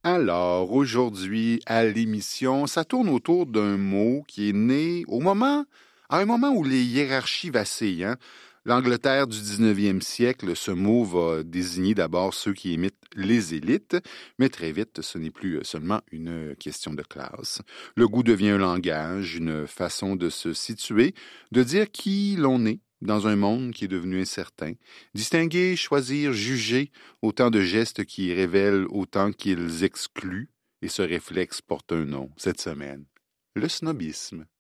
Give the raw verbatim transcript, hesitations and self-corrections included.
Alors, aujourd'hui, à l'émission, ça tourne autour d'un mot qui est né au moment, à un moment où les hiérarchies vacillent, hein. L'Angleterre du dix-neuvième siècle, ce mot va désigner d'abord ceux qui imitent les élites, mais très vite, ce n'est plus seulement une question de classe. Le goût devient un langage, une façon de se situer, de dire qui l'on est dans un monde qui est devenu incertain. Distinguer, choisir, juger, autant de gestes qui révèlent autant qu'ils excluent, et ce réflexe porte un nom cette semaine, le snobisme.